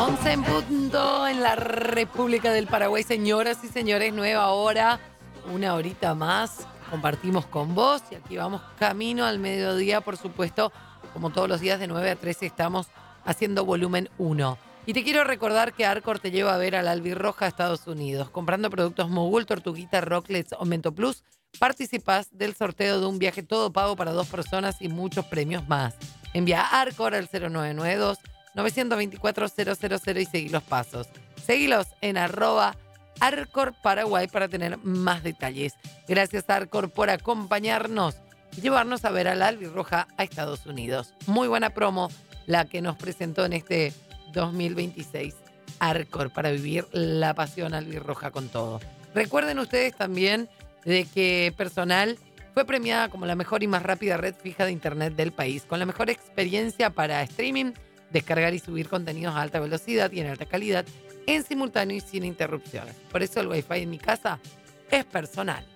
11 en punto en la República del Paraguay, señoras y señores, nueva hora, una horita más, compartimos con vos y aquí vamos camino al mediodía, por supuesto, como todos los días de 9 a 13 estamos haciendo volumen 1. Y te quiero recordar que Arcor te lleva a ver al Albirroja a Estados Unidos. Comprando productos Mogul, Tortuguita, Rocklets o Mento Plus, participás del sorteo de un viaje todo pago para 2 personas y muchos premios más. Envía Arcor al 0992 924-000 y seguí los pasos. Seguilos en @Arcor Paraguay para tener más detalles. Gracias Arcor por acompañarnos y llevarnos a ver al Albirroja a Estados Unidos. Muy buena promo la que nos presentó en este 2026 Arcor para vivir la pasión albirroja con todo. Recuerden ustedes también de que Personal fue premiada como la mejor y más rápida red fija de internet del país, con la mejor experiencia para streaming, descargar y subir contenidos a alta velocidad y en alta calidad, en simultáneo y sin interrupciones. Por eso el Wi-Fi en mi casa es Personal.